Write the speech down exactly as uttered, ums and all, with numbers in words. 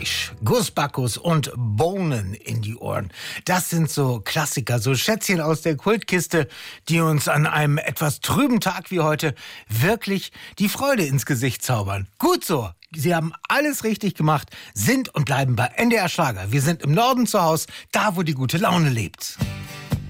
Fleisch, Gussbackus und Bohnen in die Ohren. Das sind so Klassiker, so Schätzchen aus der Kultkiste, die uns an einem etwas trüben Tag wie heute wirklich die Freude ins Gesicht zaubern. Gut so. Sie haben alles richtig gemacht, sind und bleiben bei N D R Schlager. Wir sind im Norden zu Hause, da wo die gute Laune lebt.